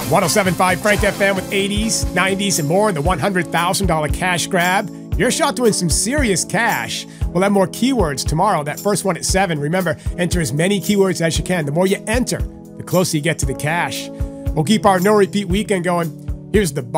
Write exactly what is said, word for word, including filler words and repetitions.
one oh seven point five Frank F M with eighties, nineties, and more in the one hundred thousand dollars cash grab. Your shot to win some serious cash. We'll have more keywords tomorrow. That first one at seven. Remember, enter as many keywords as you can. The more you enter, the closer you get to the cash. We'll keep our no-repeat weekend going. Here's the